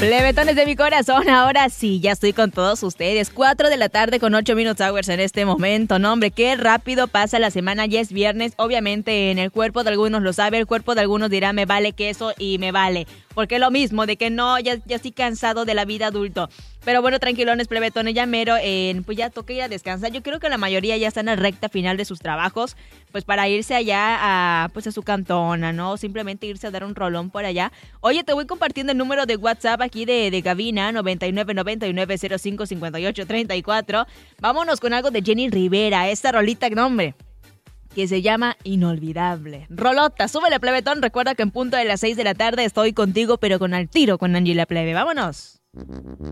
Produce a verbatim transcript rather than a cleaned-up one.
Plebetones de mi corazón, ahora sí, ya estoy con todos ustedes. Cuatro de la tarde con ocho Minutes Hours en este momento. No, hombre, qué rápido pasa la semana, ya es viernes. Obviamente en el cuerpo de algunos lo sabe, el cuerpo de algunos dirá me vale queso y me vale. Porque lo mismo, de que no, ya, ya estoy cansado de la vida adulto. Pero bueno, tranquilones, plebetones, ya mero, eh, pues ya toca ir a descansar. Yo creo que la mayoría ya está en la recta final de sus trabajos, pues para irse allá a, pues a su cantona, ¿no? Simplemente irse a dar un rolón por allá. Oye, te voy compartiendo el número de WhatsApp aquí de, de Gabina, noventa y nueve noventa y nueve cero cinco cincuenta y ocho treinta y cuatro. Vámonos con algo de Jenny Rivera, esta rolita, nombre, que se llama Inolvidable. Rolota, súbele, plebetón. Recuerda que en punto de las seis de la tarde estoy contigo, pero con al tiro con Angie la Plebe. ¡Vámonos!